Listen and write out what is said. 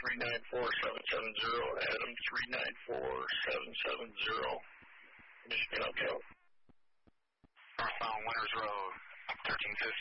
394770, Adam 394770, Michigan Uptown. Northbound Winters Road, 1350.